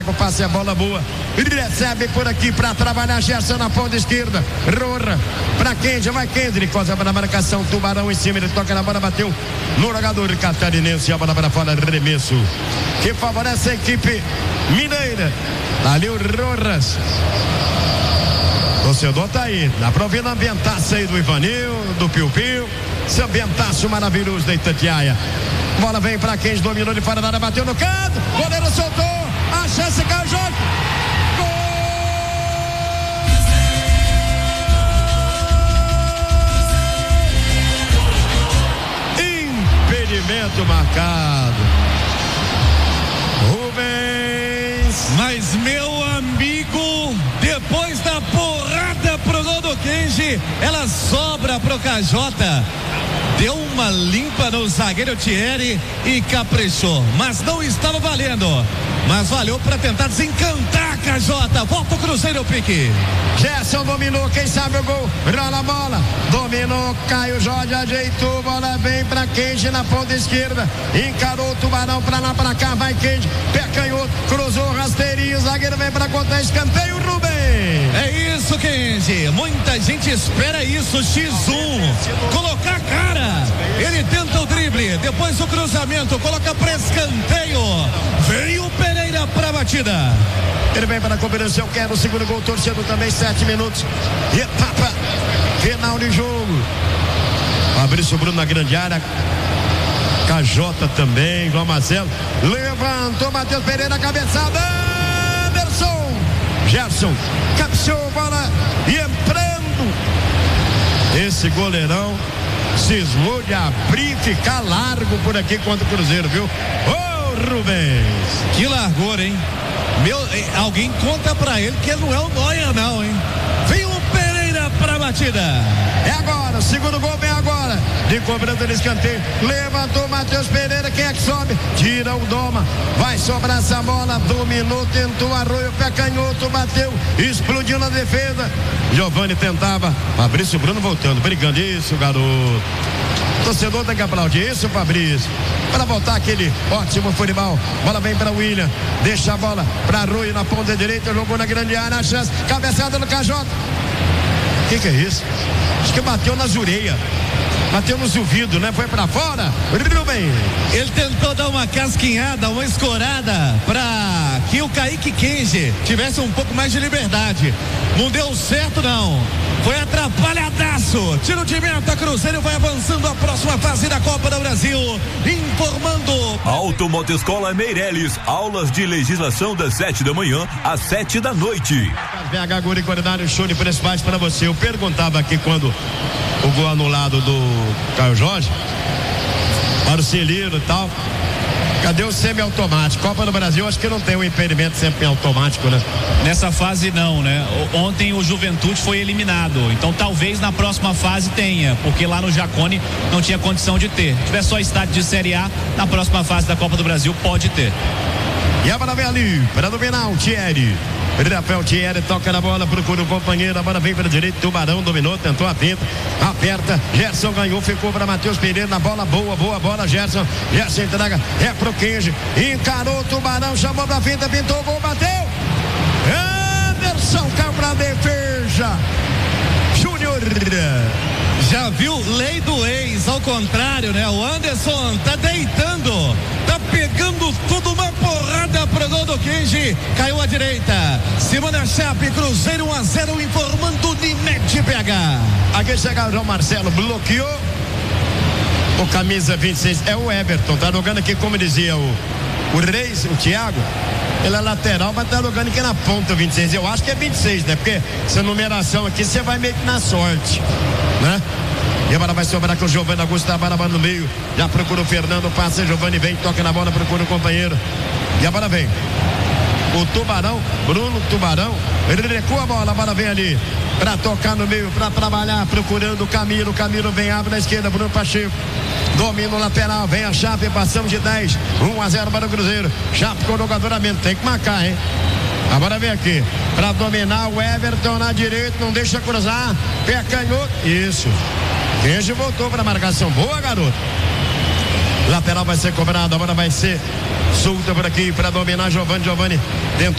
O passe, a bola boa, recebe por aqui para trabalhar Gerson na ponta esquerda, Roura para Kendi, vai Kendi, coisa para a marcação, Tubarão em cima, ele toca na bola, bateu no jogador catarinense, a bola para fora, arremesso que favorece a equipe mineira. Ali o Roras, torcedor tá aí, dá pra ouvir no ambientaço aí do Ivanil, do Piu Piu, esse ambientaço maravilhoso da Itatiaia. Bola vem pra Kendi, dominou de fora da área, bateu no canto, goleiro soltou. A chance, Caio Jorge. Gol! Impedimento marcado. Rubens. Mas, meu amigo, depois da porrada pro gol do Kendi, ela sobra pro Cajota. Deu uma limpa no zagueiro Thierry e caprichou, mas não estava valendo. Mas valeu para tentar desencantar a Cajota. Volta o Cruzeiro, Pique. Gerson dominou, quem sabe o gol. Rola a bola, dominou, Caio Jorge ajeitou, bola vem pra Kendi na ponta esquerda. Encarou o Tubarão pra lá, pra cá, vai Kendi, pé canhoto, cruzou, rasteirinho, o zagueiro vem pra contar, escanteio, Rubens. É isso, Kendi. Muita gente espera isso, X1. Colocar a cara. Ele tenta o drible, depois o cruzamento, coloca pra escanteio. Veio o Pereira pra batida. Ele vem para a combinação, quer o segundo gol, torcendo também, 7 minutos. Etapa final de jogo. Fabrício Bruno na grande área. Cajota também, João Marcelo. Levantou, Matheus Pereira, cabeçada. Anderson. Gerson, captou bola e entrando. Esse goleirão cismou de abrir e ficar largo por aqui contra o Cruzeiro, viu? Ô, Rubens. Que largura, hein? Alguém conta pra ele que ele não é o Noia, não, hein? Vem o Pereira pra batida. É agora, o segundo gol vem agora. De cobrança de escanteio. Levantou Matheus Pereira, quem é que sobe? Tira o Doma. Vai sobrar essa bola. Dominou, tentou, arroio, pé canhoto, bateu, explodiu na defesa. Giovani tentava. Fabrício Bruno voltando, brigando. Isso, garoto. Torcedor tem que aplaudir isso, Fabrício. Para voltar aquele ótimo futebol. Bola vem para William. Deixa a bola para Rui na ponta direita. Jogou na grande área. A chance. Cabeçada no Cajota. O que é isso? Acho que bateu nas ureias. Bateu nos ouvidos, né? Foi pra fora. Rubens. Ele tentou dar uma casquinhada, uma escorada pra que o Kaique Kendi tivesse um pouco mais de liberdade. Não deu certo, não. Foi atrapalhadaço. Tiro de meta, Cruzeiro vai avançando a próxima fase da Copa do Brasil. Informando. Automotoscola Meireles. Aulas de legislação das 7 da manhã às 7 da noite. BH Guri Qualidade, show de preço baixo para você. Eu perguntava aqui quando o gol anulado do Caio Jorge, para o Celino e tal, cadê o semiautomático? Copa do Brasil, acho que não tem um impedimento sempre automático, né? Nessa fase não, né? Ontem o Juventude foi eliminado, então talvez na próxima fase tenha, porque lá no Jacone não tinha condição de ter. Se tiver só estádio de Série A, na próxima fase da Copa do Brasil pode ter. E a bola vem ali, para dominar o Thierry. Rafael Thierry toca na bola, procura o companheiro, a bola vem para a direita, Tubarão dominou, tentou a pinta, aperta, Gerson ganhou, ficou para Matheus Pereira na bola, boa bola, Gerson entrega, é pro Kendi, encarou o Tubarão, chamou pra finta, pintou o gol, bateu, Anderson caiu pra defesa, Júnior. Já viu lei do ex, ao contrário, né? O Anderson tá deitando, tá pegando tudo, uma porrada pro gol do Kendi, caiu à direita, cima da Chape, Cruzeiro 1-0, informando Unimed BH. Aqui chega o João Marcelo, bloqueou o camisa 26, é o Everton, tá jogando aqui como dizia o Reis, o Thiago, ele é lateral, mas tá jogando aqui na ponta 26, eu acho que é 26, né? Porque essa numeração aqui você vai meio que na sorte, né? E a bola vai sobrar com o Giovani Augusto, tá a bola no meio, já procura o Fernando, passa, Giovani vem, toca na bola, procura o companheiro, e a bola vem, o Tubarão, Bruno Tubarão, ele recua a bola vem ali, pra tocar no meio, pra trabalhar, procurando o Camilo vem, abre na esquerda, Bruno Pacheco, domina o lateral, vem a Chape, passamos de 10, 1-0 para o Cruzeiro, Chape com o jogador a menos, tem que marcar, hein? Agora vem aqui, pra dominar o Everton na direita, não deixa cruzar, pé canhoto, isso. Kendi voltou pra marcação, boa, garoto. Lateral vai ser cobrado, a bola vai ser solta por aqui para dominar Giovani dentro